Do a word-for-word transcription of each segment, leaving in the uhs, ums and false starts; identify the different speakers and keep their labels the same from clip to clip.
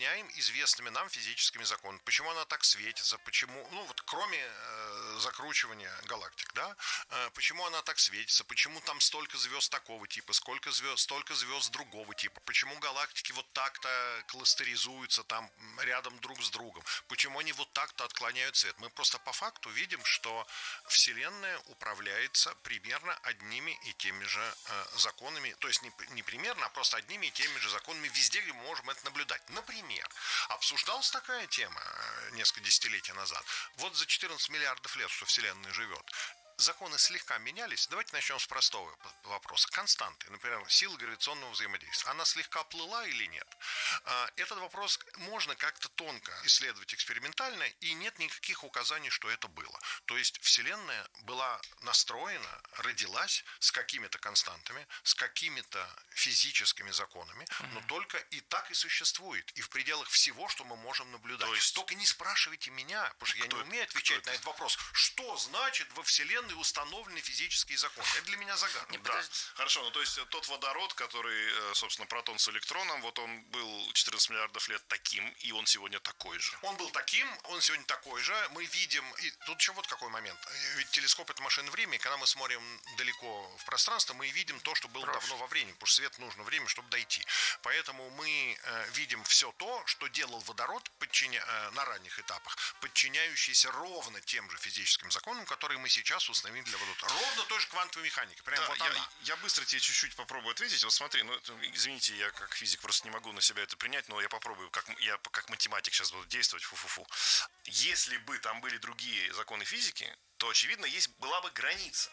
Speaker 1: объясняем известными нам физическими законами. Почему она так светится, почему, ну вот кроме э, закручивания галактик, да, э, почему она так светится, почему там столько звезд такого типа, сколько звезд, столько звезд другого типа, почему галактики вот так-то кластеризуются там рядом друг с другом, почему они вот так-то отклоняют свет. Мы просто по факту видим, что Вселенная управляется примерно одними и теми же э, законами, то есть не, не примерно, а просто одними и теми же законами везде, где мы можем это наблюдать. Например, обсуждалась такая тема несколько десятилетий назад. Вот за четырнадцать миллиардов лет, что Вселенная живет, законы слегка менялись. Давайте начнем с простого вопроса. Константы, например, сила гравитационного взаимодействия, она слегка плыла или нет? Этот вопрос можно как-то тонко исследовать экспериментально, и нет никаких указаний, что это было. То есть Вселенная была настроена, родилась с какими-то константами, с какими-то физическими законами, но только и так и существует. И в пределах всего, что мы можем наблюдать. То есть... Только не спрашивайте меня, потому что я не умею отвечать на этот вопрос. Что значит во Вселенной установлены физические законы? Это для меня загадка.
Speaker 2: Да. Хорошо, ну то есть тот водород, который, собственно, протон с электроном, вот он был четырнадцать миллиардов лет таким, и он сегодня такой же.
Speaker 1: Он был таким, он сегодня такой же. Мы видим, и тут еще вот какой момент. Ведь телескоп — это машина времени, когда мы смотрим далеко в пространство, мы видим то, что было Прошлый. давно во времени, потому что свет нужно время, чтобы дойти. Поэтому мы э, видим все то, что делал водород подчиня... э, на ранних этапах, подчиняющийся ровно тем же физическим законам, которые мы сейчас установили для водорода. Ровно той же квантовой механики. Прям
Speaker 2: да,
Speaker 1: вот
Speaker 2: я,
Speaker 1: она.
Speaker 2: Я быстро тебе чуть-чуть попробую ответить. Вот смотри, ну, это, извините, я как физик просто не могу на себя это принять, но я попробую, как, я как математик сейчас буду действовать, фу-фу-фу. Если бы там были другие законы физики, то, очевидно, есть, была бы граница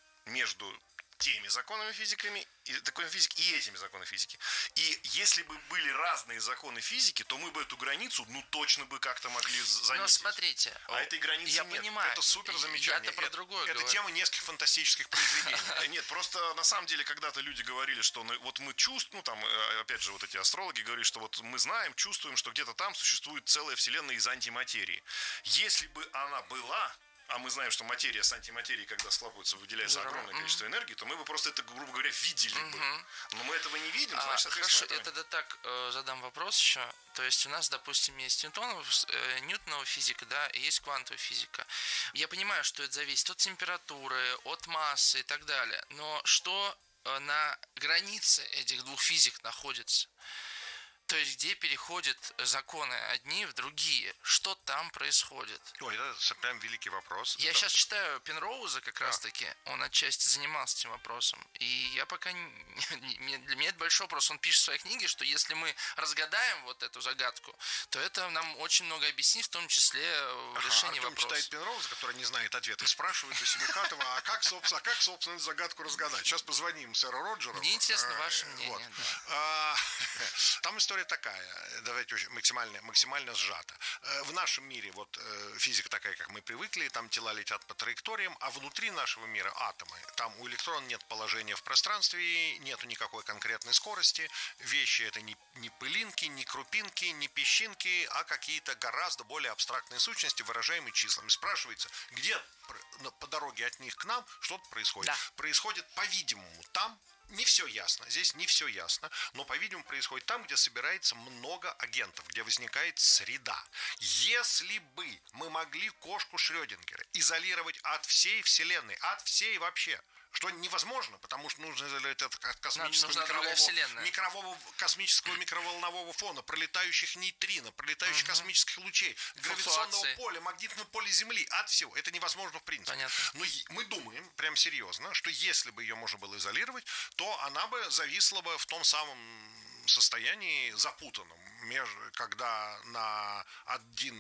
Speaker 2: между теми законами физиками, и, законами физики и этими законами физики. И если бы были разные законы физики, то мы бы эту границу, ну, точно бы как-то могли заметить.
Speaker 3: Но смотрите,
Speaker 2: а этой границы
Speaker 3: я
Speaker 2: нет.
Speaker 3: Понимаю,
Speaker 1: это супер замечание.
Speaker 3: Я-то про другое
Speaker 1: Это
Speaker 3: говорю.
Speaker 1: тема нескольких фантастических произведений.
Speaker 2: Нет, просто на самом деле когда-то люди говорили, что вот мы чувствуем, ну там, опять же, вот эти астрологи говорили, что вот мы знаем, чувствуем, что где-то там существует целая вселенная из антиматерии. Если бы она была, а мы знаем, что материя с антиматерией, когда схлопываются, выделяется
Speaker 3: Здорово.
Speaker 2: огромное количество mm-hmm. энергии, то мы бы просто это, грубо говоря, видели
Speaker 3: mm-hmm.
Speaker 2: бы. Но мы этого не видим,
Speaker 3: а,
Speaker 2: значит,
Speaker 3: хорошо,
Speaker 2: это...
Speaker 3: я тогда так э, задам вопрос еще. То есть у нас, допустим, есть Ньютонова, э, Ньютонова физика, да, и есть квантовая физика. Я понимаю, что это зависит от температуры, от массы и так далее. Но что э, на границе этих двух физик находится? То есть, где переходят законы одни в другие? Что там происходит?
Speaker 1: Ой, это прям великий вопрос.
Speaker 3: Я
Speaker 1: да.
Speaker 3: сейчас читаю Пенроуза как да. раз-таки. Он отчасти занимался этим вопросом. И я пока... Не, для меня это большой вопрос. Он пишет в своей книге, что если мы разгадаем вот эту загадку, то это нам очень много объяснит, в том числе в
Speaker 1: ага,
Speaker 3: решении
Speaker 1: Артем
Speaker 3: вопроса.
Speaker 1: читает Пенроуза, который не знает ответа, и спрашивает у Семихатова, а как, собственно, а как, собственно, эту загадку разгадать? Сейчас позвоним сэру Роджеру.
Speaker 3: Мне интересно ваше мнение.
Speaker 1: Вот.
Speaker 3: Да.
Speaker 1: Там история такая, давайте максимально, максимально сжато. В нашем мире вот физика такая, как мы привыкли, там тела летят по траекториям, а внутри нашего мира атомы. Там у электрона нет положения в пространстве, нету никакой конкретной скорости. Вещи это не, не пылинки, не крупинки, не песчинки, а какие-то гораздо более абстрактные сущности, выражаемые числами. Спрашивается, где по дороге от них к нам что-то происходит?
Speaker 3: Да.
Speaker 1: Происходит, по-видимому, там. Не все ясно, здесь не все ясно, но, по-видимому, происходит там, где собирается много агентов, где возникает среда. Если бы мы могли кошку Шрёдингера изолировать от всей Вселенной, от всей вообще, что невозможно, потому что нужно изолировать от космического микроволнового, микрового, космического микроволнового фона, пролетающих нейтрино, пролетающих угу. космических лучей, гравитационного поля, магнитного поля Земли, от всего. Это невозможно в принципе.
Speaker 3: Понятно.
Speaker 1: Но мы думаем, прям серьезно, что если бы ее можно было изолировать, то она бы зависла бы в том самом состоянии запутанном, когда на один...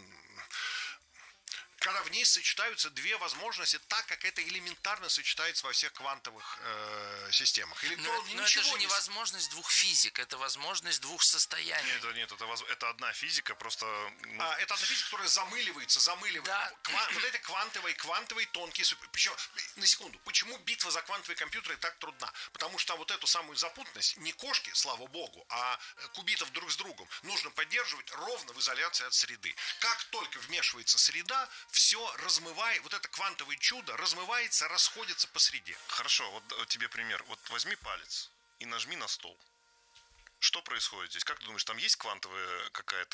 Speaker 1: когда в ней сочетаются две возможности, так как это элементарно сочетается во всех квантовых э, системах.
Speaker 3: Но, но это же не возможность двух физик, это возможность двух состояний.
Speaker 2: Нет, нет, это, это одна физика, просто...
Speaker 1: Ну... А, это одна физика, которая замыливается, замыливается. Да. Кван, вот эти квантовые, квантовые, тонкие... Причем, на секунду, почему битва за квантовые компьютеры так трудна? Потому что вот эту самую запутанность, не кошки, слава богу, а кубитов друг с другом, нужно поддерживать ровно в изоляции от среды. Как только вмешивается среда, все размывает, вот это квантовое чудо размывается, расходится по среде.
Speaker 2: Хорошо, вот тебе пример. Вот возьми палец и нажми на стол. Что происходит здесь? Как ты думаешь, там есть квантовая какая-то